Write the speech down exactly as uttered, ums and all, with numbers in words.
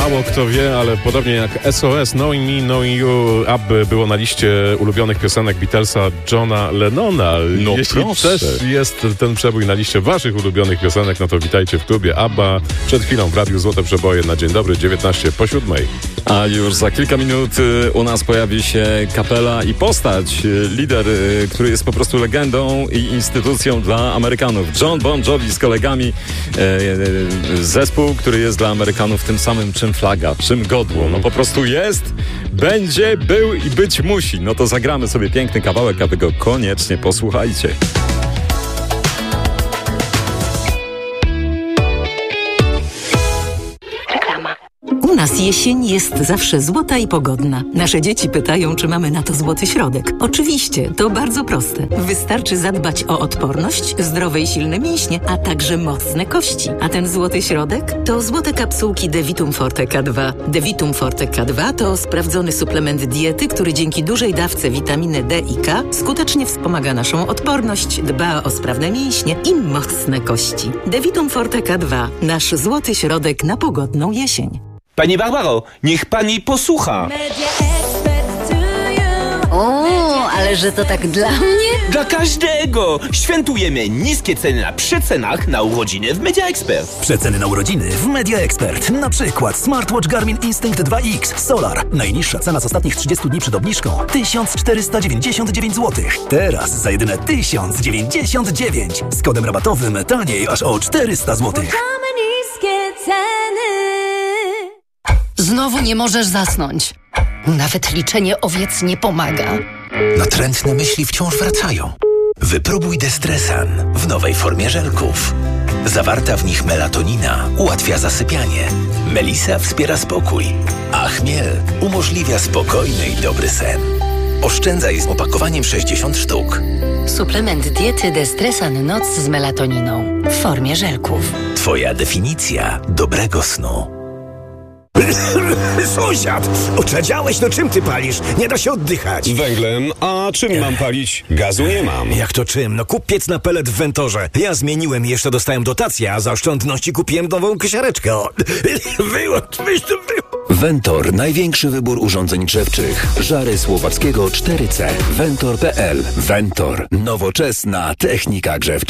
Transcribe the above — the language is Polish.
Mało kto wie, ale podobnie jak S O S, Knowing Me, Knowing You, Abby było na liście ulubionych piosenek Beatlesa Johna Lennona. No Jeśli proszę. też jest ten przebój na liście waszych ulubionych piosenek, no to witajcie w klubie ABBA. Przed chwilą w Radiu Złote Przeboje na dzień dobry, dziewiętnaście po siódmej. A już za kilka minut y, u nas pojawi się kapela i postać, y, lider, y, który jest po prostu legendą i instytucją dla Amerykanów. John Bon Jovi z kolegami, y, y, zespół, który jest dla Amerykanów tym samym czym flaga, czym godło. No po prostu jest, będzie, był i być musi. No to zagramy sobie piękny kawałek, a wy go koniecznie posłuchajcie. U nas jesień jest zawsze złota i pogodna. Nasze dzieci pytają, czy mamy na to złoty środek. Oczywiście, to bardzo proste. Wystarczy zadbać o odporność, zdrowe i silne mięśnie, a także mocne kości. A ten złoty środek to złote kapsułki Devitum Forte K dwa. Devitum Forte K dwa to sprawdzony suplement diety, który dzięki dużej dawce witaminy D i K skutecznie wspomaga naszą odporność, dba o sprawne mięśnie i mocne kości. Devitum Forte K dwa. Nasz złoty środek na pogodną jesień. Pani Barbaro, niech pani posłucha. O, ale że to tak dla mnie? Dla każdego! Świętujemy niskie ceny na przecenach na urodziny w Media Expert. Przeceny na urodziny w Media Expert. Na przykład smartwatch Garmin Instinct dwa X Solar. Najniższa cena z ostatnich trzydziestu dni przed obniżką tysiąc czterysta dziewięćdziesiąt dziewięć złotych. Teraz za jedyne tysiąc dziewięćdziesiąt dziewięć. Z kodem rabatowym taniej aż o czterysta złotych. Niskie ceny. Znowu nie możesz zasnąć. Nawet liczenie owiec nie pomaga. Natrętne myśli wciąż wracają. Wypróbuj Destresan w nowej formie żelków. Zawarta w nich melatonina ułatwia zasypianie. Melisa wspiera spokój, a chmiel umożliwia spokojny i dobry sen. Oszczędzaj z opakowaniem sześćdziesiąt sztuk. Suplement diety Destresan Noc z melatoniną w formie żelków. Twoja definicja dobrego snu. Sąsiad, oczadziałeś, no czym ty palisz? Nie da się oddychać. Węglem, a czym mam palić? Gazu nie mam. Jak to czym? No kup piec na pelet w Ventorze. Ja zmieniłem i jeszcze dostałem dotację, a za oszczędności kupiłem nową kosiareczkę. O, wyłącz, wyłącz, wyłącz. Ventor. Największy wybór urządzeń grzewczych. Żary Słowackiego cztery C. Ventor kropka p l. Ventor. Nowoczesna technika grzewcza.